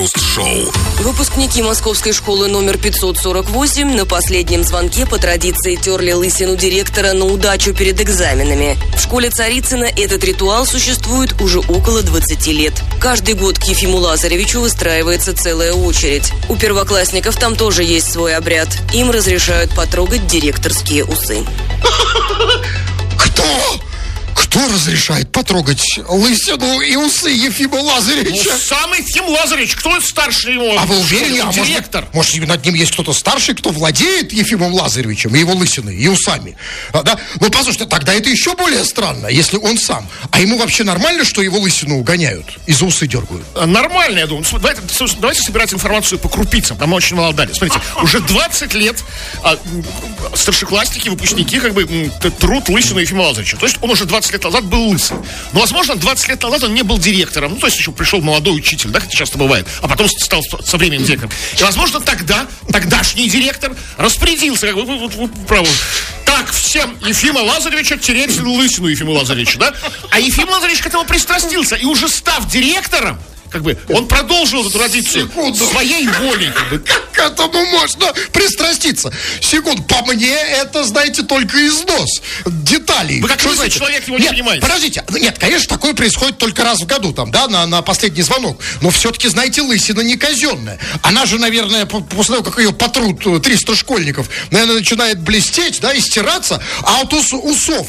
Крем-хруст-шоу. Выпускники московской школы номер 548 на последнем звонке по традиции терли лысину директора на удачу перед экзаменами. В школе Царицына этот ритуал существует уже около 20 лет. Каждый год к Ефиму Лазаревичу выстраивается целая очередь. У первоклассников там тоже есть свой обряд. Им разрешают потрогать директорские усы. Кто разрешает потрогать лысину и усы Ефима Лазаревича? Ну, сам Ефим Лазаревич. Кто старше его? А вы уверены? Директор. Может, над ним есть кто-то старший, кто владеет Ефимом Лазаревичем и его лысиной, и усами? Да? Ну, послушайте, тогда это еще более странно, если он сам. А ему вообще нормально, что его лысину гоняют и за усы дергают? Нормально, я думаю. Давайте собирать информацию по крупицам. Там мы очень мало дали. Смотрите, уже 20 лет старшеклассники, выпускники трут лысину Ефима Лазаревича. То есть он уже 20 лет назад был лысый. Но, возможно, 20 лет назад он не был директором. Ну, то есть еще пришел молодой учитель, да, как это часто бывает. А потом стал со временем директором. И, возможно, тогдашний директор распорядился, как вы правы. Так, всем Ефима Лазаревича тереть лысину Ефима Лазаревича, да? А Ефим Лазаревич к этому пристрастился. И уже став директором, он продолжил эту традицию своей волей. Как к этому можно пристраститься? Секунду, по мне это, знаете, только износ деталей. Вы как лысый человек его не понимаете. Подождите, нет, конечно, такое происходит только раз в году, там, да, на последний звонок. Но все-таки, знаете, лысина не казенная. Она же, наверное, после того, как ее потрут 300 школьников, наверное, начинает блестеть, да, и стираться. А от усов,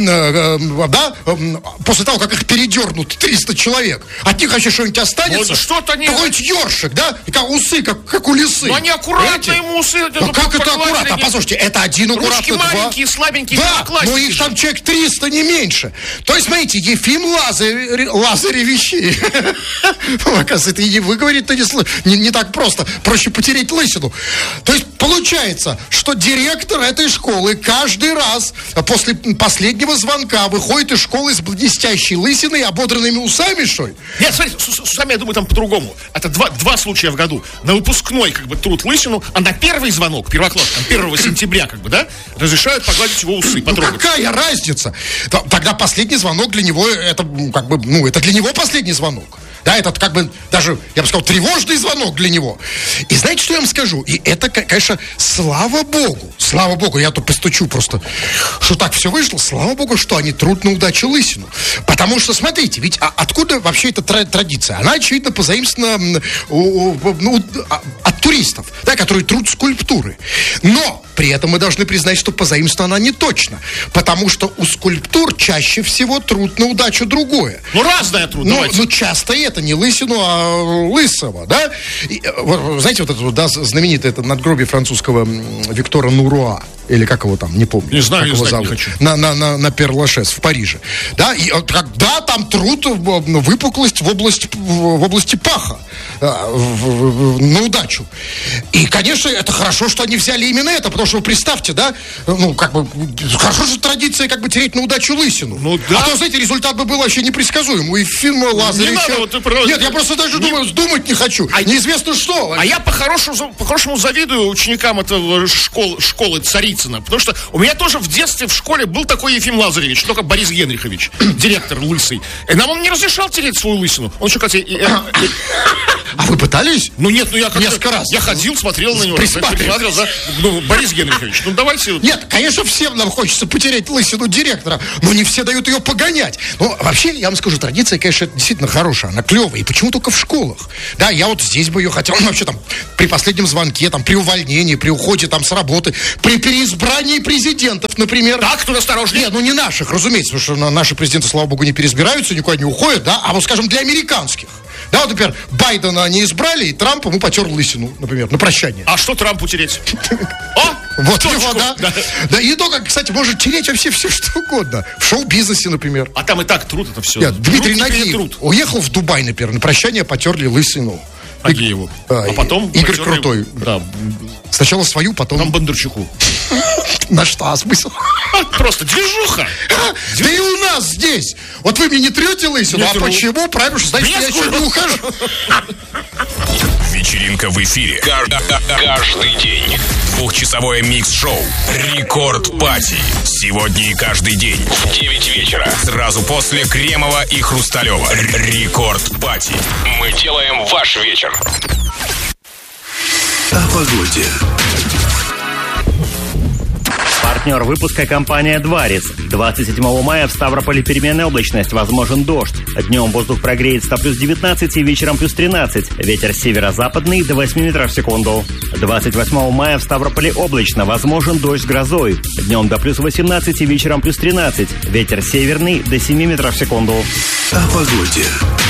да, после того, как их передернут 300 человек, от них вообще что-нибудь останется? Ну, что-то не... Какой-нибудь ёршик, да? Усы, как у лисы. Ну, они аккуратно ему усы... Ну, как это аккуратно? Послушайте, это один аккуратно, ручки маленькие, слабенькие, да, но их там человек 300, не меньше. То есть, смотрите, Ефим Лазаревич... Оказывается, это и выговорить-то не так просто. Проще потереть лысину. То есть, получается, что директор этой школы каждый раз после последнего звонка выходит из школы с блестящей лысиной и ободранными усами, что ли? Нет, смотрите, с усами, я думаю, там по-другому. Это два случая в году. На выпускной, трут лысину, а на первый звонок, первоклассник, 1 сентября, да, разрешают погладить его усы, потрогать. Какая разница? Тогда последний звонок для него, это это для него последний звонок. Да, это даже, я бы сказал, тревожный звонок для него. И знаете, что я вам скажу? И это, конечно, слава богу, я тут постучу просто, что так все вышло, слава богу, что они трут на удачу лысину. Потому что, смотрите, ведь откуда вообще эта традиция? Она, очевидно, позаимствована от туристов, да, которые трут скульптуры. Но при этом мы должны признать, что позаимствована она не точно. Потому что у скульптур чаще всего трут на удачу другое. Ну, разное труд, давайте. Ну, часто это не лысину, а лысого, да? И, знаете, да, знаменитое это надгробие французского Виктора Нуруа, или как его там, не помню. Не знаю, как его зовут. Не хочу. На Пер-Лашез в Париже. Да, и когда там трут выпуклость в области паха на удачу. И, конечно, это хорошо, что они взяли именно это, потому что вы представьте, да, хорошо, что традиция тереть на удачу лысину. Ну, да. А то, знаете, результат бы был вообще непредсказуем. У Ефима Лазаревича... Нет, я просто даже думать не хочу. Неизвестно что. А я по-хорошему завидую ученикам этого школы Царицына, потому что у меня тоже в детстве в школе был такой Ефим Лазаревич, только Борис Генрихович, директор лысый. И нам он не разрешал тереть свою лысину. Он еще А вы пытались? Ну нет, я несколько раз. Я ходил, смотрел на него. Присматривал, да. Борис Генрихович, давайте... Нет, конечно, всем нам хочется потерять лысину директора, но не все дают ее погонять. Ну, вообще, я вам скажу, традиция, конечно, действительно хорошая, она клевая. И почему только в школах? Да, я вот здесь бы ее хотел, вообще там, при последнем звонке, там, при увольнении, при уходе там с работы, при переизбрании президентов, например. Так, тут осторожнее. Нет, не наших, разумеется, потому что наши президенты, слава богу, не переизбираются, никуда не уходят, да, а вот, скажем, для американских. Да, вот, например, Байдена они избрали, и Трамп ему потер лысину, например, на прощание. А что Трампу тереть? Вот его, да. Да, и только, кстати, может тереть вообще все, что угодно. В шоу-бизнесе, например. А там и так труд это все. Нет, Дмитрий Нагиев уехал в Дубай, например, на прощание потерли лысину. Нагиеву. А потом... Игорь Крутой. Да. Сначала свою, потом Бондарчуку. На что смысл? Просто движуха. Да и у нас здесь. Вот вы мне не трете лысину, а почему? Правильно, что значит, я еще не ухожу. Вечеринка в эфире. Каждый день. Двухчасовое микс-шоу «Рекорд Пати». Сегодня и каждый день в 9 вечера. Сразу после Кремова и Хрусталева. «Рекорд Пати». Мы делаем ваш вечер. О погоде. Партнер выпуска — компания «Дварис». 27 мая в Ставрополе переменная облачность, возможен дождь. Днем воздух прогреется до плюс 19 и вечером плюс 13. Ветер северо-западный до 8 метров в секунду. 28 мая в Ставрополе облачно, возможен дождь с грозой. Днем до плюс 18 и вечером плюс 13. Ветер северный до 7 метров в секунду. О погоде.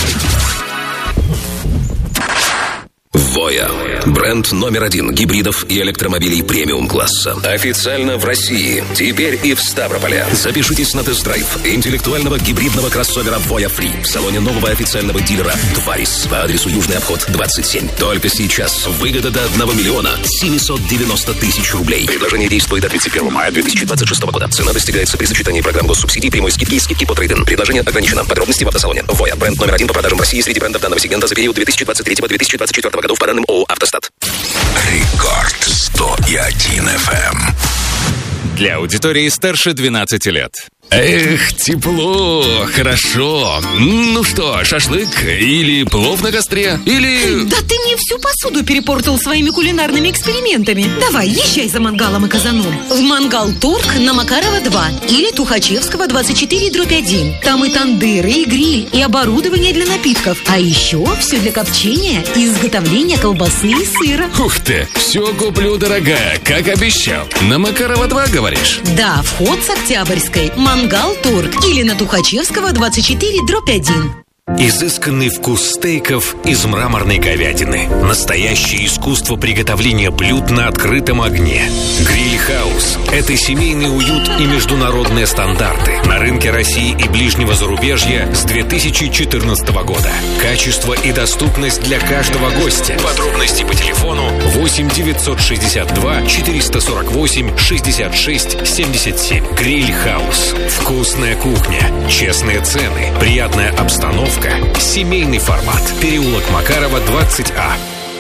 Voya. Бренд номер 1 гибридов и электромобилей премиум-класса. Официально в России. Теперь и в Ставрополе. Запишитесь на тест-драйв интеллектуального гибридного кроссовера Voya Free в салоне нового официального дилера «Дварис» по адресу Южный обход, 27. Только сейчас. Выгода до 1 миллиона 790 тысяч рублей. Предложение действует до 31 мая 2026 года. Цена достигается при сочетании программ госсубсидий, прямой скидки и скидки по трейд-ин. Предложение ограничено. Подробности в автосалоне. Voya. Бренд номер 1 по продажам в России среди брендов данного сегмента за период 2023-2024 годов по данным ООО «Автостат». Рекорд 101 FM. Для аудитории старше 12 лет. Эх, тепло, хорошо. Ну что, шашлык или плов на костре, или... Да ты мне всю посуду перепортил своими кулинарными экспериментами. Давай, езжай за мангалом и казаном. В Мангал Торг на Макарова 2 или Тухачевского 24/1. Там и тандыры, и гриль, и оборудование для напитков. А еще все для копчения и изготовления колбасы и сыра. Ух ты, все куплю, дорогая, как обещал. На Макарова 2, говоришь? Да, вход с Октябрьской. Мангал Торг или на Тухачевского 24/1. Изысканный вкус стейков из мраморной говядины. Настоящее искусство приготовления блюд на открытом огне. Гриль Хаус – это семейный уют и международные стандарты. На рынке России и ближнего зарубежья с 2014 года. Качество и доступность для каждого гостя. Подробности по телефону 8 962 448 66 77. Гриль Хаус. Вкусная кухня, честные цены, приятная обстановка. Семейный формат. Переулок Макарова, 20А.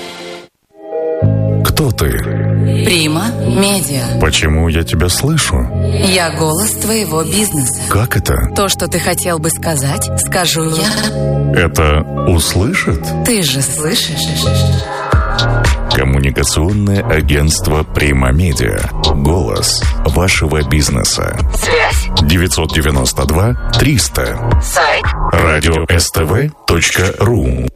Кто ты? Прима Медиа. Почему я тебя слышу? Я голос твоего бизнеса. Как это? То, что ты хотел бы сказать, скажу я. Это услышит? Ты же слышишь? Коммуникационное агентство «Прима Медиа». Голос вашего бизнеса. Связь. 992 300. Сайт. Радио СТВ.ру.